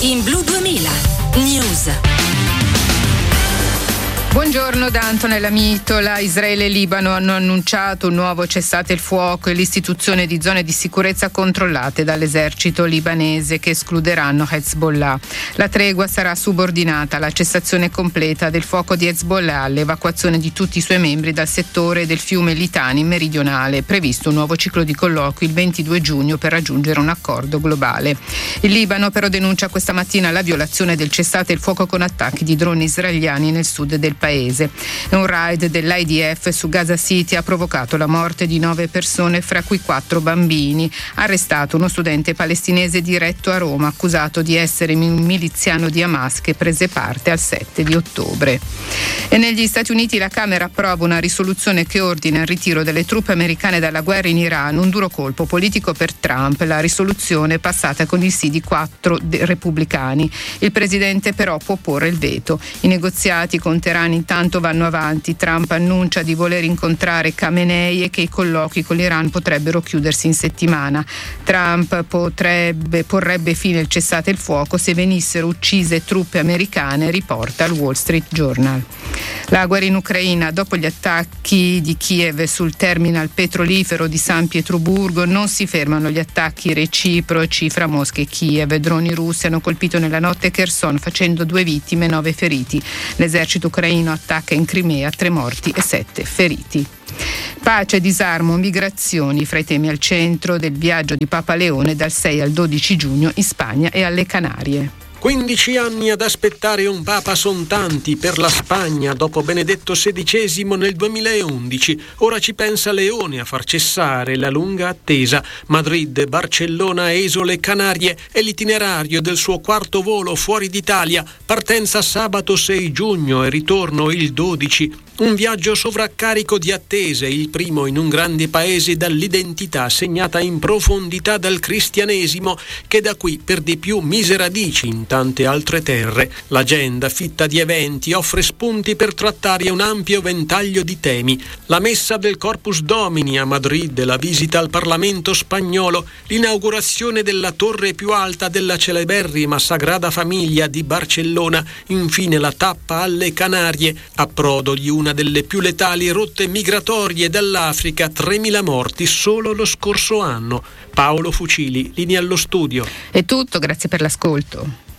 in Blu 2000 News. Buongiorno da Antonella Mitola. Israele e Libano hanno annunciato un nuovo cessate il fuoco e l'istituzione di zone di sicurezza controllate dall'esercito libanese che escluderanno Hezbollah. La tregua sarà subordinata alla cessazione completa del fuoco di Hezbollah, all'evacuazione di tutti i suoi membri dal settore del fiume Litani meridionale. Previsto un nuovo ciclo di colloqui il 22 giugno per raggiungere un accordo globale. Il Libano però denuncia questa mattina la violazione del cessate il fuoco con attacchi di droni israeliani nel sud del paese. Un raid dell'IDF su Gaza City ha provocato la morte di 9 persone, fra cui 4 bambini. Arrestato uno studente palestinese diretto a Roma, accusato di essere un miliziano di Hamas che prese parte al 7 di ottobre. E negli Stati Uniti la Camera approva una risoluzione che ordina il ritiro delle truppe americane dalla guerra in Iran, un duro colpo politico per Trump. La risoluzione è passata con il sì di 4 repubblicani. Il presidente però può porre il veto. I negoziati con Teheran intanto vanno avanti. Trump annuncia di voler incontrare Khamenei e che i colloqui con l'Iran potrebbero chiudersi in settimana. Trump porrebbe fine al cessate il fuoco se venissero uccise truppe americane, riporta il Wall Street Journal. La guerra in Ucraina, dopo gli attacchi di Kiev sul terminal petrolifero di San Pietroburgo, non si fermano gli attacchi reciproci fra Mosca e Kiev. Droni russi hanno colpito nella notte Kherson, facendo 2 vittime e 9 feriti. L'esercito ucraino attacca in Crimea, 3 morti e 7 feriti. Pace, disarmo, migrazioni fra i temi al centro del viaggio di Papa Leone dal 6 al 12 giugno in Spagna e alle Canarie. 15 anni ad aspettare un Papa son tanti per la Spagna dopo Benedetto XVI nel 2011. Ora ci pensa Leone a far cessare la lunga attesa. Madrid, Barcellona, Esole, Canarie è l'itinerario del suo 4º volo fuori d'Italia. Partenza sabato 6 giugno e ritorno il 12. Un viaggio sovraccarico di attese, il primo in un grande paese dall'identità segnata in profondità dal cristianesimo, che da qui per di più mise radici in tante altre terre. L'agenda, fitta di eventi, offre spunti per trattare un ampio ventaglio di temi. La messa del Corpus Domini a Madrid, la visita al Parlamento spagnolo, l'inaugurazione della torre più alta della celeberrima Sagrada Famiglia di Barcellona, infine la tappa alle Canarie, approdo di una delle più letali rotte migratorie dall'Africa, 3.000 morti solo lo scorso anno. Paolo Fucili, linea allo studio. È tutto, grazie per l'ascolto.